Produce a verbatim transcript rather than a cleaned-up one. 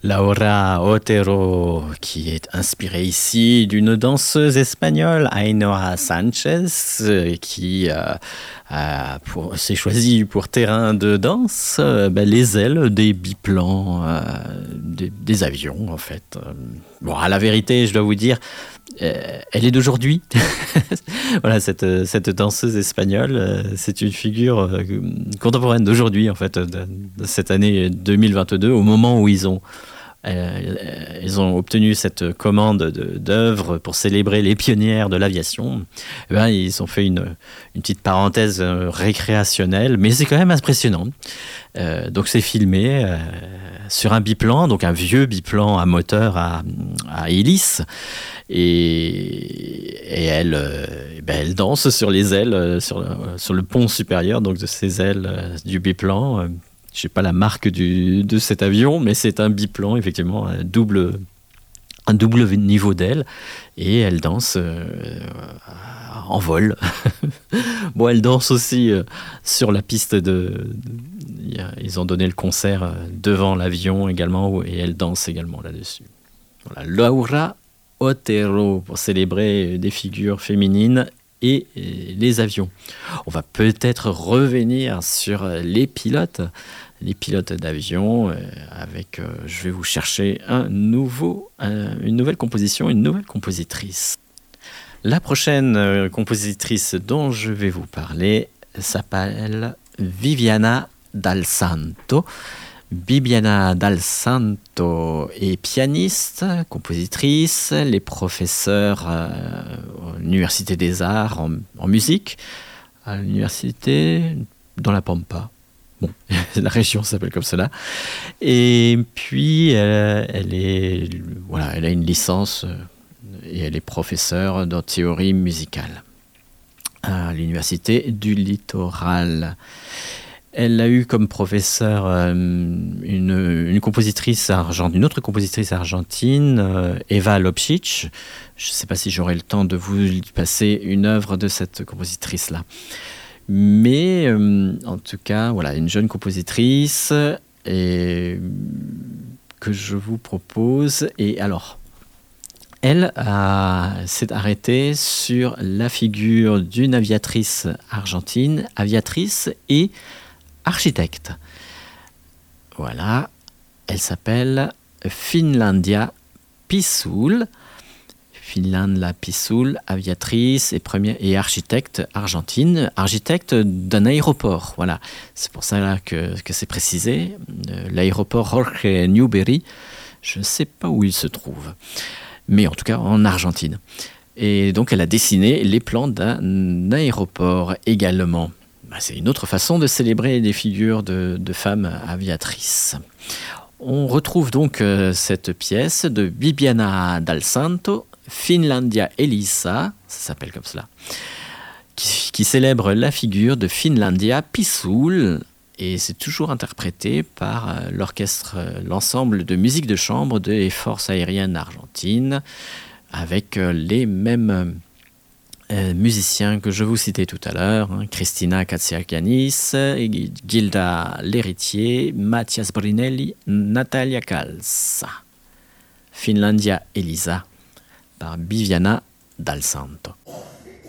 Laura Otero, qui est inspirée ici d'une danseuse espagnole, Ainhoa Sanchez, qui euh, a pour, s'est choisie pour terrain de danse euh, ben, les ailes des biplans, euh, des, des avions en fait. Bon, à la vérité, je dois vous dire, euh, elle est d'aujourd'hui. Voilà, cette, cette danseuse espagnole, c'est une figure contemporaine d'aujourd'hui, en fait, de, de cette année deux mille vingt-deux, au moment où ils ont, euh, ils ont obtenu cette commande de, d'œuvres pour célébrer les pionnières de l'aviation. Eh ben, ils ont fait une, une petite parenthèse récréationnelle, mais c'est quand même impressionnant. Euh, donc c'est filmé euh, sur un biplan, donc un vieux biplan à moteur à, à hélice, et, et elle, euh, ben elle danse sur les ailes, euh, sur, le, sur le pont supérieur donc de ces ailes euh, du biplan. Euh, je sais pas la marque du, de cet avion, mais c'est un biplan effectivement, un double, un double niveau d'aile, et elle danse euh, en vol. Bon, elle danse aussi euh, sur la piste de, de ils ont donné le concert devant l'avion également, et elle danse également là-dessus. Voilà, Laura Otero, pour célébrer des figures féminines et les avions. On va peut-être revenir sur les pilotes, les pilotes d'avion, avec, je vais vous chercher un nouveau, un, une nouvelle composition, une nouvelle compositrice. La prochaine compositrice dont je vais vous parler s'appelle Viviana Dal Santo. Viviana Dal Santo est pianiste, compositrice, elle est professeure euh, à l'Université des Arts en, en musique, à l'université dans la Pampa. Bon, la région s'appelle comme cela. Et puis, euh, elle, est, voilà, elle a une licence euh, et elle est professeure en théorie musicale à l'Université du Littoral. Elle a eu comme professeur euh, une, une compositrice argentine, une autre compositrice argentine, euh, Eva Lopšić. Je ne sais pas si j'aurai le temps de vous passer une œuvre de cette compositrice-là. Mais euh, en tout cas, voilà, une jeune compositrice et, que je vous propose. Et alors, elle a, s'est arrêtée sur la figure d'une aviatrice argentine, aviatrice et architecte. Voilà, elle s'appelle Finlandia Pissoul. Finlandia Pissoul, aviatrice et, première, et architecte argentine, architecte d'un aéroport. Voilà, c'est pour ça que, que c'est précisé. L'aéroport Jorge Newbery, je ne sais pas où il se trouve, mais en tout cas en Argentine. Et donc elle a dessiné les plans d'un aéroport également. Bah, c'est une autre façon de célébrer des figures de, de femmes aviatrices. On retrouve donc euh, cette pièce de Viviana Dal Santo, Finlandia Elisa, ça s'appelle comme cela, qui, qui célèbre la figure de Finlandia Pissoul, et c'est toujours interprété par euh, l'orchestre, euh, l'ensemble de musique de chambre des forces aériennes argentines, avec euh, les mêmes euh, musiciens que je vous citais tout à l'heure, hein, Cristina Katsiakianis, Gilda L'Héritier, Mathias Brinelli, Natalia Calza. Finlandia Elisa par Viviana Dal Santo.